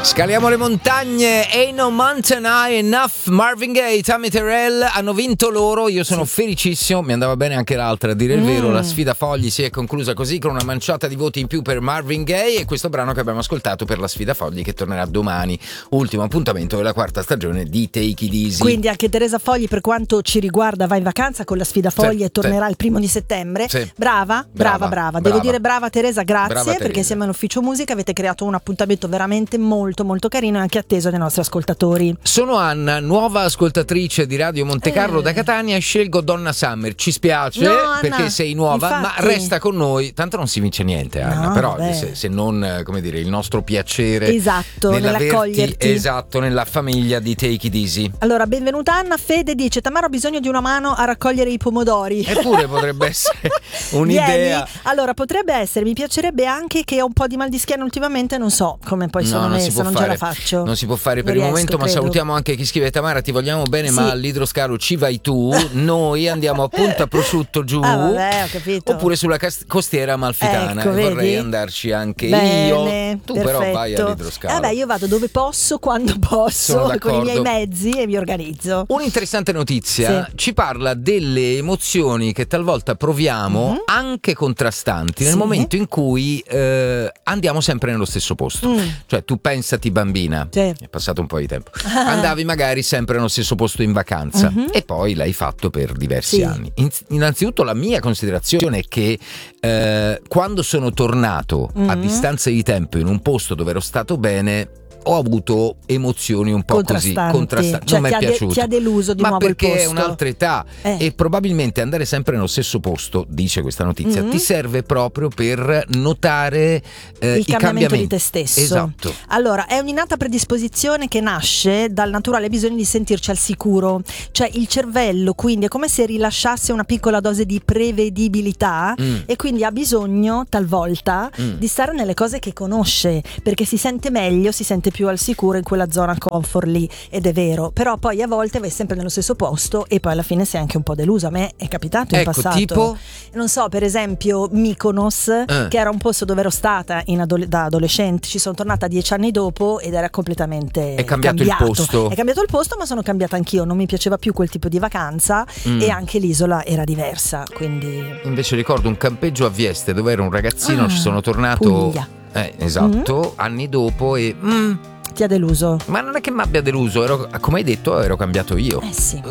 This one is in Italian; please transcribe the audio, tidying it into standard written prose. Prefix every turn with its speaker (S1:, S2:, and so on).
S1: Scaliamo le montagne, Ain't No Mountain High Enough, Marvin Gaye, Tammy Terrell, hanno vinto loro, io sono felicissimo, mi andava bene anche l'altra a dire il vero, la sfida fogli si è conclusa così con una manciata di voti in più per Marvin Gaye e questo brano che abbiamo ascoltato per la sfida fogli che tornerà domani, ultimo appuntamento della quarta stagione di Take It Easy.
S2: Quindi anche Teresa Fogli per quanto ci riguarda va in vacanza con la sfida fogli e tornerà il 1 settembre. Brava. Devo dire brava Teresa, grazie,
S1: brava
S2: perché
S1: Teresa.
S2: insieme all'Ufficio Musica avete creato un appuntamento veramente molto carino e anche atteso dai nostri ascoltatori.
S1: Sono Anna, nuova ascoltatrice di Radio Monte Carlo da Catania, scelgo Donna Summer. Ci spiace perché sei nuova, ma resta con noi. Tanto non si vince niente, Anna, però se non, come dire, il nostro piacere
S2: nell'accoglierti.
S1: Esatto, nella famiglia di Take It Easy.
S2: Allora, benvenuta Anna. Fede dice: Tamara, ho bisogno di una mano a raccogliere i pomodori.
S1: Eppure potrebbe essere un'idea.
S2: Allora, potrebbe essere, mi piacerebbe anche che ho un po' di mal di schiena ultimamente, non so come poi sono messa, non ce la faccio.
S1: Non si può fare per il momento, ma salutiamo anche chi scrive: Tamara, ti vogliamo bene, ma all'idroscalo ci vai tu, noi andiamo a Punta Prosciutto giù,
S2: ho capito.
S1: Oppure sulla costiera amalfitana,
S2: ecco,
S1: vorrei andarci anche io. Tu però vai all'idroscalo.
S2: Io vado dove posso, quando posso, con i miei mezzi e mi organizzo.
S1: Un'interessante notizia ci parla delle emozioni che talvolta proviamo anche contrastanti nel momento in cui andiamo sempre nello stesso posto. Cioè tu pensati bambina, è passato un po' di tempo, andavi magari sempre nello stesso posto in vacanza e poi l'hai fatto per diversi anni. Innanzitutto la mia considerazione è che quando sono tornato a distanza di tempo in un posto dove ero stato bene, ho avuto emozioni un po' contrastanti.
S2: Cioè,
S1: non mi è piaciuto.
S2: Ti ha deluso di nuovo il posto.
S1: Ma perché è un'altra età e probabilmente andare sempre nello stesso posto, dice questa notizia, ti serve proprio per notare
S2: il
S1: i
S2: cambiamento di te stesso.
S1: Esatto.
S2: Allora, è un'innata predisposizione che nasce dal naturale bisogno di sentirci al sicuro. Cioè il cervello quindi è come se rilasciasse una piccola dose di prevedibilità e quindi ha bisogno talvolta di stare nelle cose che conosce, perché si sente meglio, si sente più al sicuro in quella zona comfort lì, ed è vero, però poi a volte vai sempre nello stesso posto e poi alla fine sei anche un po' deluso. A me è capitato in passato,
S1: tipo?
S2: Non so, per esempio Mykonos, che era un posto dove ero stata da adolescente, ci sono tornata 10 anni dopo ed era completamente
S1: cambiato il posto.
S2: È cambiato il posto, ma sono cambiata anch'io, non mi piaceva più quel tipo di vacanza e anche l'isola era diversa, quindi
S1: invece ricordo un campeggio a Vieste dove ero un ragazzino, ci sono tornato
S2: Puglia.
S1: Esatto, anni dopo e
S2: ti ha deluso?
S1: Ma non è che mi abbia deluso, come hai detto, ero cambiato io.